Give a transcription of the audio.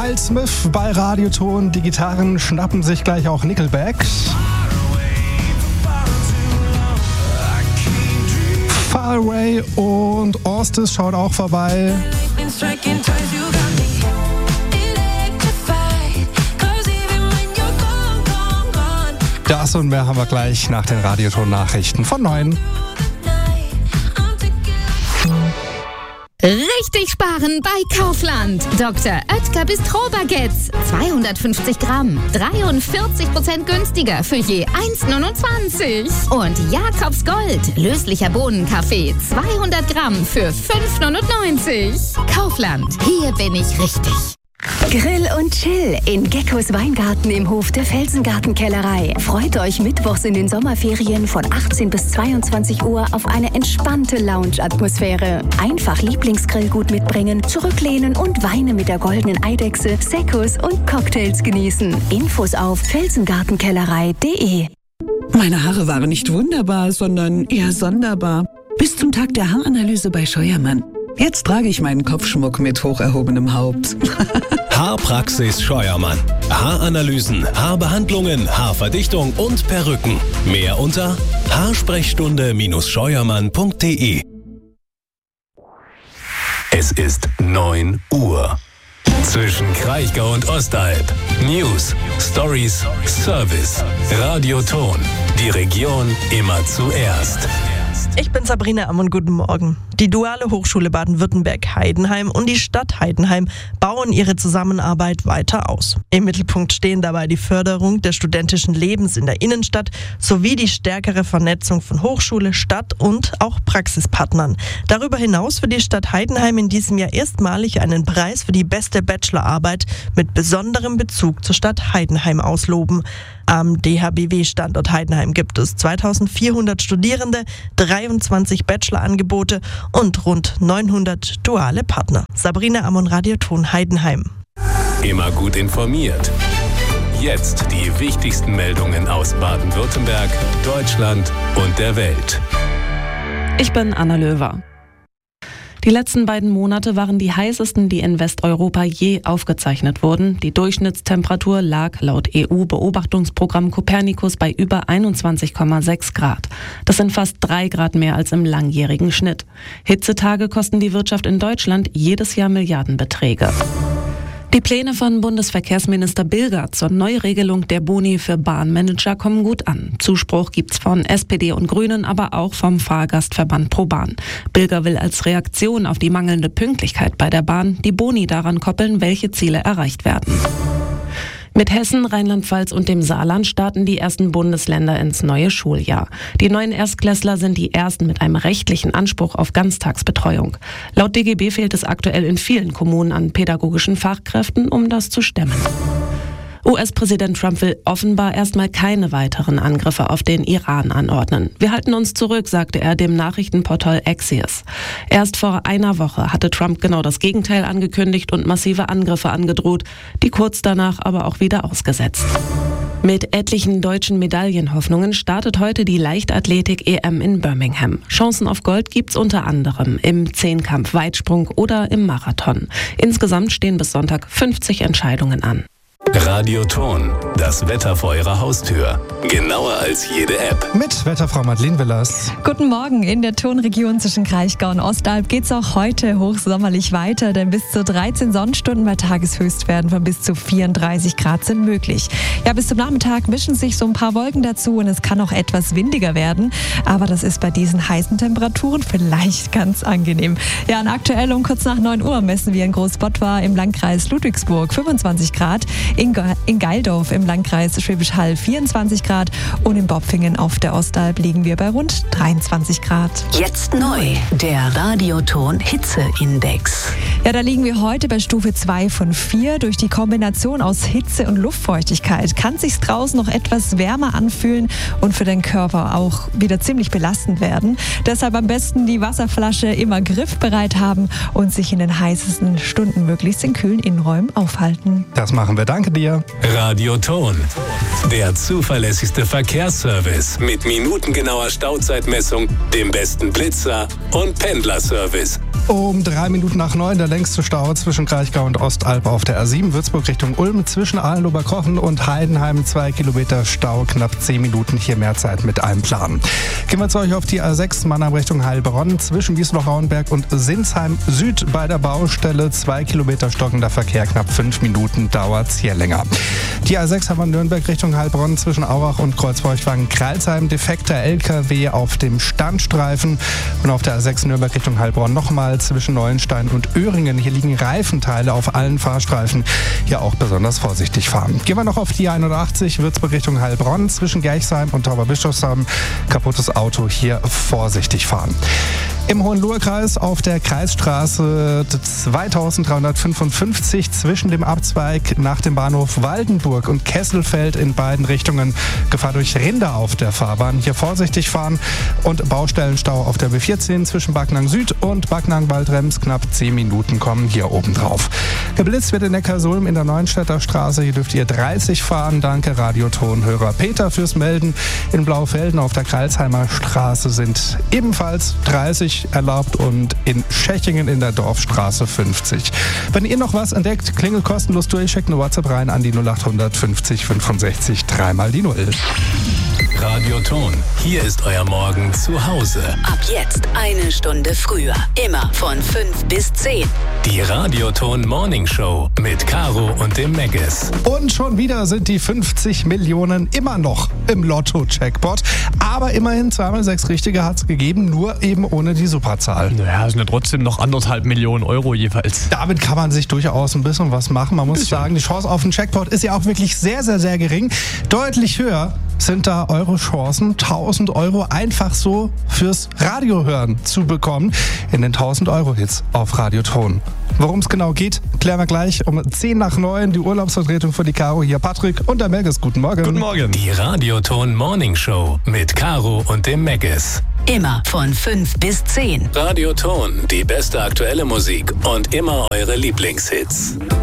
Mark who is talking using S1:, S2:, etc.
S1: Miles Smith bei Radioton. Die Gitarren schnappen sich gleich auch Nickelback. Far Away und Orsted schaut auch vorbei. Das und mehr haben wir gleich nach den Radioton-Nachrichten von 9.
S2: Richtig sparen bei Kaufland. Dr. Oetker Bistro-Baguettes. 250 Gramm. 43% günstiger für je 1,29. Und Jakobs Gold. Löslicher Bohnenkaffee. 200 Gramm für 5,99. Kaufland. Hier bin ich richtig.
S3: Grill und Chill in Geckos Weingarten im Hof der Felsengartenkellerei. Freut euch mittwochs in den Sommerferien von 18 bis 22 Uhr auf eine entspannte Lounge-Atmosphäre. Einfach Lieblingsgrillgut mitbringen, zurücklehnen und Weine mit der goldenen Eidechse, Seccos und Cocktails genießen. Infos auf felsengartenkellerei.de.
S4: Meine Haare waren nicht wunderbar, sondern eher sonderbar. Bis zum Tag der Haaranalyse bei Scheuermann. Jetzt trage ich meinen Kopfschmuck mit hoch erhobenem Haupt.
S5: Haarpraxis Scheuermann. Haaranalysen, Haarbehandlungen, Haarverdichtung und Perücken. Mehr unter haarsprechstunde-scheuermann.de. Es ist 9 Uhr. Zwischen Kraichgau und Ostalb. News, Stories, Service. Radioton. Die Region immer zuerst.
S6: Ich bin Sabrina Ammon, guten Morgen. Die Duale Hochschule Baden-Württemberg-Heidenheim und die Stadt Heidenheim bauen ihre Zusammenarbeit weiter aus. Im Mittelpunkt stehen dabei die Förderung des studentischen Lebens in der Innenstadt sowie die stärkere Vernetzung von Hochschule, Stadt und auch Praxispartnern. Darüber hinaus wird die Stadt Heidenheim in diesem Jahr erstmalig einen Preis für die beste Bachelorarbeit mit besonderem Bezug zur Stadt Heidenheim ausloben. Am DHBW-Standort Heidenheim gibt es 2400 Studierende, 23 Bachelorangebote und rund 900 duale Partner. Sabrina Ammon, Radioton Heidenheim.
S5: Immer gut informiert. Jetzt die wichtigsten Meldungen aus Baden-Württemberg, Deutschland und der Welt.
S7: Ich bin Anna Löwer. Die letzten beiden Monate waren die heißesten, die in Westeuropa je aufgezeichnet wurden. Die Durchschnittstemperatur lag laut EU-Beobachtungsprogramm Copernicus bei über 21,6 Grad. Das sind fast 3 Grad mehr als im langjährigen Schnitt. Hitzetage kosten die Wirtschaft in Deutschland jedes Jahr Milliardenbeträge. Die Pläne von Bundesverkehrsminister Bilger zur Neuregelung der Boni für Bahnmanager kommen gut an. Zuspruch gibt's von SPD und Grünen, aber auch vom Fahrgastverband ProBahn. Bilger will als Reaktion auf die mangelnde Pünktlichkeit bei der Bahn die Boni daran koppeln, welche Ziele erreicht werden. Mit Hessen, Rheinland-Pfalz und dem Saarland starten die ersten Bundesländer ins neue Schuljahr. Die neuen Erstklässler sind die ersten mit einem rechtlichen Anspruch auf Ganztagsbetreuung. Laut DGB fehlt es aktuell in vielen Kommunen an pädagogischen Fachkräften, um das zu stemmen. US-Präsident Trump will offenbar erstmal keine weiteren Angriffe auf den Iran anordnen. Wir halten uns zurück, sagte er dem Nachrichtenportal Axios. Erst vor einer Woche hatte Trump genau das Gegenteil angekündigt und massive Angriffe angedroht, die kurz danach aber auch wieder ausgesetzt. Mit etlichen deutschen Medaillenhoffnungen startet heute die Leichtathletik-EM in Birmingham. Chancen auf Gold gibt's unter anderem im Zehnkampf, Weitsprung oder im Marathon. Insgesamt stehen bis Sonntag 50 Entscheidungen an.
S5: Radioton, das Wetter vor Ihrer Haustür. Genauer als jede App.
S1: Mit Wetterfrau Madeleine Willers.
S8: Guten Morgen. In der Tonregion zwischen Kraichgau und Ostalb geht's auch heute hochsommerlich weiter, denn bis zu 13 Sonnenstunden bei Tageshöchstwerten von bis zu 34 Grad sind möglich. Ja, bis zum Nachmittag mischen sich so ein paar Wolken dazu und es kann auch etwas windiger werden, aber das ist bei diesen heißen Temperaturen vielleicht ganz angenehm. Ja, und aktuell um kurz nach 9 Uhr messen wir in Großbottwar im Landkreis Ludwigsburg 25 Grad, in Geildorf im Landkreis Schwäbisch Hall 24 Grad und in Bopfingen auf der Ostalb liegen wir bei rund 23 Grad.
S3: Jetzt neu, der Radioton Hitzeindex.
S8: Ja, da liegen wir heute bei Stufe 2 von 4. Durch die Kombination aus Hitze und Luftfeuchtigkeit kann es sich draußen noch etwas wärmer anfühlen und für den Körper auch wieder ziemlich belastend werden. Deshalb am besten die Wasserflasche immer griffbereit haben und sich in den heißesten Stunden möglichst in kühlen Innenräumen aufhalten.
S1: Das machen wir. Danke dir.
S5: Radioton, der zuverlässigste Verkehrsservice mit minutengenauer Stauzeitmessung, dem besten Blitzer und Pendlerservice.
S1: Um 3 Minuten nach 9 der längste Stau zwischen Kraichgau und Ostalb auf der A7 Würzburg Richtung Ulm. Zwischen Ahlen-Oberkochen und Heidenheim 2 Kilometer Stau, knapp 10 Minuten. Hier mehr Zeit mit einem Plan. Gehen wir zu euch auf die A6 Mannheim Richtung Heilbronn. Zwischen Wiesloch-Rauenberg und Sinsheim Süd bei der Baustelle 2 Kilometer stockender Verkehr, knapp 5 Minuten dauert's hier länger. Die A6 haben wir Nürnberg Richtung Heilbronn zwischen Aurach und Kreuzfeuchtwagen-Kralsheim. Defekter LKW auf dem Standstreifen. Und auf der A6 Nürnberg Richtung Heilbronn nochmal zwischen Neuenstein und Öhringen. Hier liegen Reifenteile auf allen Fahrstreifen. Hier auch besonders vorsichtig fahren. Gehen wir noch auf die 81 Würzburg Richtung Heilbronn. Zwischen Gerchsheim und Tauberbischofsheim kaputtes Auto. Hier vorsichtig fahren. Im Hohenlohe-Kreis auf der Kreisstraße 2355 zwischen dem Abzweig nach dem Bahnhof Waldenburg und Kesselfeld in beiden Richtungen. Gefahr durch Rinder auf der Fahrbahn. Hier vorsichtig fahren und Baustellenstau auf der B14 zwischen Backnang Süd und Backnang-Waldrems. Knapp 10 Minuten kommen hier oben drauf. Geblitzt wird in Neckarsulm in der Neuenstädter Straße. Hier dürft ihr 30 fahren. Danke Radiotonhörer Peter fürs Melden. In Blaufelden auf der Kreilsheimer Straße sind ebenfalls 30 erlaubt und in Schächingen in der Dorfstraße 50. Wenn ihr noch was entdeckt, klingelt kostenlos durch, schickt eine WhatsApp rein an die 0800 50 65 3 mal die 0.
S5: Radioton, hier ist euer Morgen zu Hause.
S9: Ab jetzt 1 Stunde früher. Immer von 5 bis 10.
S5: Die Radioton Morning Show mit Caro und dem Megas.
S1: Und schon wieder sind die 50 Millionen immer noch im Lotto-Jackpot. Aber immerhin 2x6 Richtige hat es gegeben, nur eben ohne die Superzahl.
S10: Naja, es sind ja trotzdem noch 1,5 Millionen Euro jeweils.
S1: Damit kann man sich durchaus ein bisschen was machen. Man muss sagen, die Chance auf den Jackpot ist ja auch wirklich sehr, sehr, sehr gering. Deutlich höher sind da eure Chancen, 1.000 Euro einfach so fürs Radiohören zu bekommen in den 1.000 Euro Hits auf Radioton. Worum es genau geht, klären wir gleich um 10 nach 9. Die Urlaubsvertretung für die Caro. Hier Patrick und der Megas. Guten Morgen.
S10: Guten Morgen.
S5: Die Radioton Morning Show mit Caro und dem Megas.
S9: Immer von 5 bis 10.
S5: Radioton, die beste aktuelle Musik und immer eure Lieblingshits.